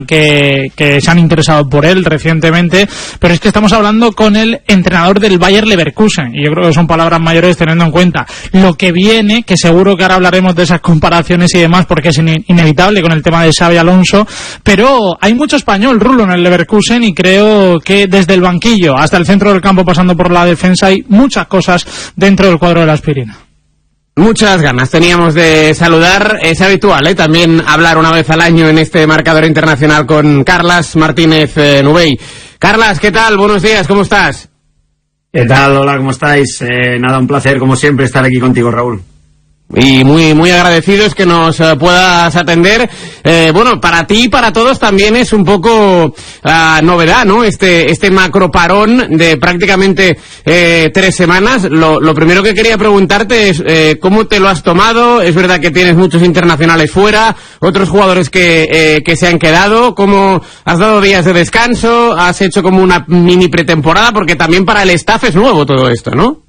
que se han interesado por él recientemente, pero es que estamos hablando con el entrenador del Bayer Leverkusen, y yo creo que son palabras mayores teniendo en cuenta lo que viene, que seguro que ahora hablaremos de esas comparaciones y demás, porque es inevitable con el tema de Xabi Alonso, pero hay mucho español, Rulo, en el Leverkusen, y creo que desde el banquillo hasta el centro del campo, pasando por la defensa, hay muchas cosas dentro del cuadro de la Aspirina. Muchas ganas teníamos de saludar. Es habitual también hablar una vez al año en este marcador internacional con Carlas Martínez Nubey. Carlas, ¿qué tal? Buenos días, ¿cómo estás? ¿Qué tal? Hola, ¿cómo estáis? Nada, un placer como siempre estar aquí contigo, Raúl. Y muy agradecidos que nos puedas atender. Bueno, para ti y para todos también es un poco novedad, ¿no? Este macro parón de prácticamente 3 semanas. Lo primero que quería preguntarte es ¿cómo te lo has tomado? Es verdad que tienes muchos internacionales fuera, otros jugadores que se han quedado. ¿Cómo has dado días de descanso? ¿Has hecho como una mini pretemporada? Porque también para el staff es nuevo todo esto, ¿no?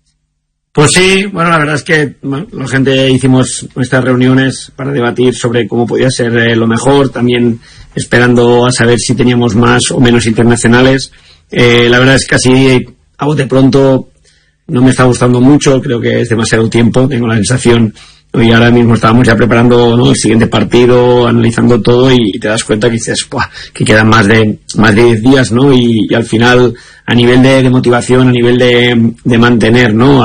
Pues sí, bueno, la verdad es que la gente hicimos nuestras reuniones para debatir sobre cómo podía ser lo mejor, también esperando a saber si teníamos más o menos internacionales. La verdad es que así, a bote pronto, no me está gustando mucho, creo que es demasiado tiempo, tengo la sensación, y ahora mismo estábamos ya preparando, ¿no?, el siguiente partido, analizando todo, y te das cuenta que dices, ¡buah!, que quedan más de 10 días, ¿no? Y al final, a nivel de motivación, a nivel de mantener, ¿no?,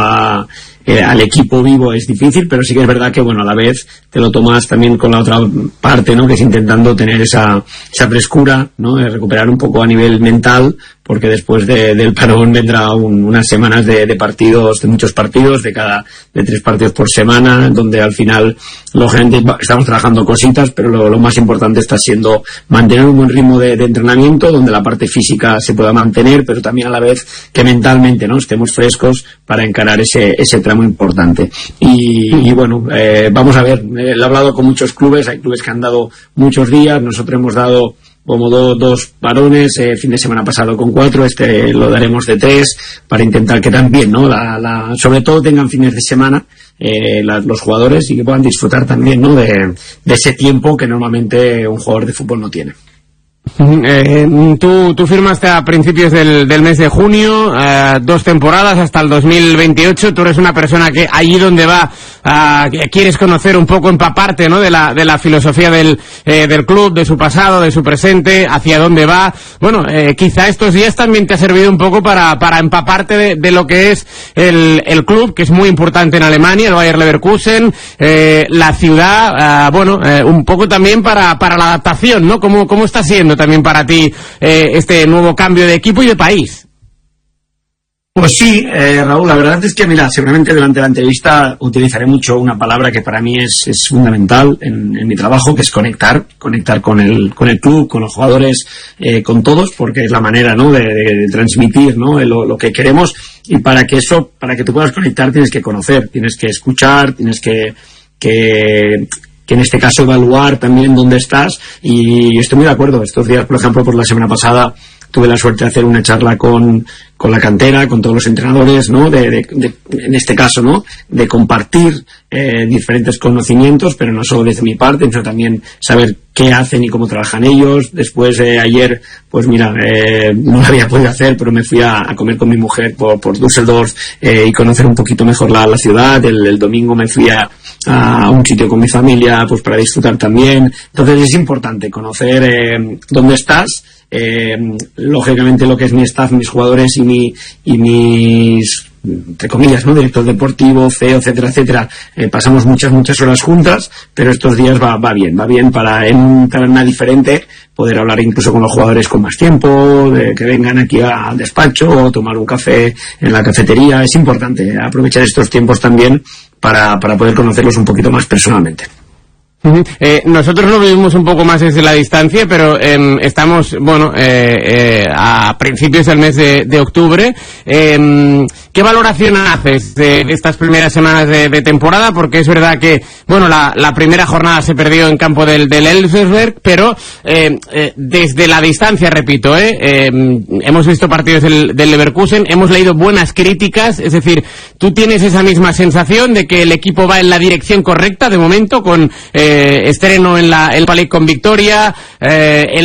al equipo vivo es difícil, pero sí que es verdad que, bueno, a la vez te lo tomas también con la otra parte, ¿no?, que es intentando tener esa frescura, ¿no?, de recuperar un poco a nivel mental, porque después del parón vendrá unas semanas de partidos, de muchos partidos, de 3 partidos por semana, donde al final, lógicamente, estamos trabajando cositas, pero lo más importante está siendo mantener un buen ritmo de entrenamiento, donde la parte física se pueda mantener, pero también a la vez que mentalmente, ¿no?, estemos frescos para encarar ese tramo importante. Y bueno, vamos a ver, he hablado con muchos clubes, hay clubes que han dado muchos días, nosotros hemos dado como 2 parones, fin de semana pasado con 4, lo daremos de 3, para intentar que también, ¿no?, sobre todo tengan fines de semana los jugadores, y que puedan disfrutar también, ¿no?, de ese tiempo que normalmente un jugador de fútbol no tiene. Tú firmaste a principios del mes de junio, 2 temporadas hasta el 2028. Tú eres una persona que allí donde va quieres conocer un poco, empaparte, ¿no?, de la filosofía del club, de su pasado, de su presente, hacia dónde va. Bueno, quizá estos días también te ha servido un poco para empaparte de lo que es el club, que es muy importante en Alemania, el Bayer Leverkusen, la ciudad, un poco también para la adaptación, ¿no? ¿Cómo está siendo también para ti este nuevo cambio de equipo y de país? Pues sí, Raúl, la verdad es que, mira, seguramente durante la entrevista utilizaré mucho una palabra que para mí es fundamental en mi trabajo, que es conectar con el club, con los jugadores, con todos, porque es la manera, ¿no?, de transmitir, ¿no?, lo que queremos, y para que tú puedas conectar tienes que conocer, tienes que escuchar, tienes que en este caso evaluar también dónde estás, y estoy muy de acuerdo. Estos días, por ejemplo, por la semana pasada tuve la suerte de hacer una charla con la cantera, con todos los entrenadores, ¿no?, en este caso, ¿no?, de compartir diferentes conocimientos, pero no solo desde mi parte, sino también saber qué hacen y cómo trabajan ellos. Después ayer, pues mira, no lo había podido hacer, pero me fui a comer con mi mujer por Düsseldorf, y conocer un poquito mejor la ciudad. El domingo me fui a un sitio con mi familia, pues para disfrutar también. Entonces es importante conocer dónde estás. Lógicamente lo que es mi staff, mis jugadores y mis, entre comillas, ¿no?, director deportivo, CEO, etcétera, pasamos muchas horas juntas, pero estos días va bien para en un tarana diferente poder hablar incluso con los jugadores con más tiempo, de que vengan aquí al despacho o tomar un café en la cafetería. Es importante aprovechar estos tiempos también para poder conocerlos un poquito más personalmente. Nosotros lo vivimos un poco más desde la distancia, pero estamos, a principios del mes de octubre. ¿Qué valoración haces de estas primeras semanas de temporada? Porque es verdad que, la primera jornada se perdió en campo del Elversberg, pero desde la distancia, repito, hemos visto partidos del Leverkusen, hemos leído buenas críticas, es decir, ¿tú tienes esa misma sensación de que el equipo va en la dirección correcta de momento con estreno en el Palais con victoria,